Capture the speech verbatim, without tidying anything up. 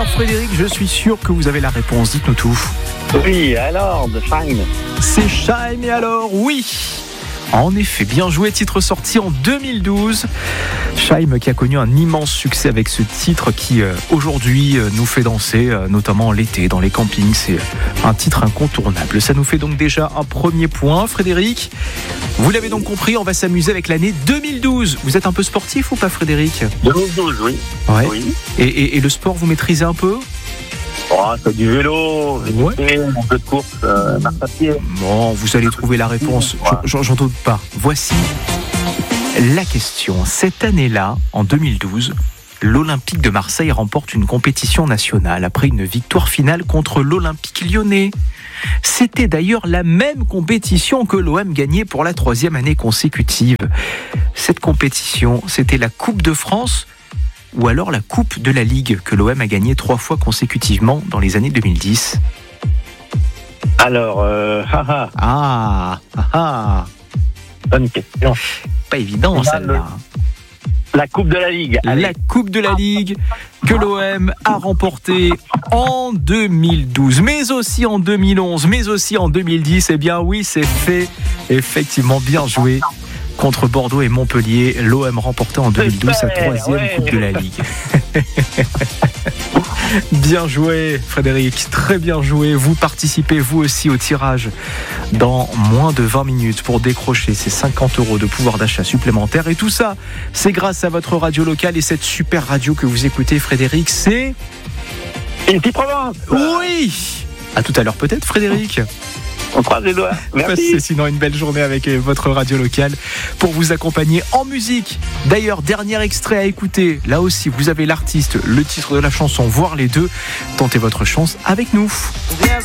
Alors Frédéric, je suis sûr que vous avez la réponse, dites-nous tout. Oui, alors, de Shine. C'est Shine, et alors, oui. En effet, bien joué, titre sorti en deux mille douze. Shime qui a connu un immense succès avec ce titre qui euh, aujourd'hui euh, nous fait danser, euh, notamment l'été dans les campings. C'est un titre incontournable. Ça nous fait donc déjà un premier point. Frédéric, vous l'avez donc compris, on va s'amuser avec l'année deux mille douze. Vous êtes un peu sportif ou pas, Frédéric ? deux mille douze, oui. Ouais. Oui. Et, et, et le sport, vous maîtrisez un peu ? Oh, c'est du vélo, Ouais. un peu de course, euh, marche à pied. Bon, vous allez trouver la réponse, j'en, j'en doute pas. Voici la question. Cette année-là, en deux mille douze, l'Olympique de Marseille remporte une compétition nationale après une victoire finale contre l'Olympique lyonnais. C'était d'ailleurs la même compétition que l'O M gagnait pour la troisième année consécutive. Cette compétition, c'était la Coupe de France ou alors la Coupe de la Ligue que l'O M a gagnée trois fois consécutivement dans les années deux mille dix. Alors, euh, haha, Ah, ah, ah. bonne question. Pas évident Là, celle-là. La Coupe de la Ligue. Allez. La Coupe de la Ligue que l'O M a remportée en deux mille douze, mais aussi en deux mille onze, mais aussi en deux mille dix. Eh bien oui, c'est fait. Effectivement, bien joué. Contre Bordeaux et Montpellier, l'O M remportait en deux mille douze sa troisième ouais. Coupe de la Ligue. Bien joué Frédéric, très bien joué. Vous participez vous aussi au tirage dans moins de vingt minutes pour décrocher ces cinquante euros de pouvoir d'achat supplémentaire. Et tout ça, c'est grâce à votre radio locale et cette super radio que vous écoutez, Frédéric, c'est... Une petite Provence. Oui. À tout à l'heure peut-être, Frédéric. On croise les doigts. Merci. C'est sinon une belle journée avec votre radio locale pour vous accompagner en musique. D'ailleurs, dernier extrait à écouter. Là aussi, vous avez l'artiste, le titre de la chanson, voire les deux. Tentez votre chance avec nous.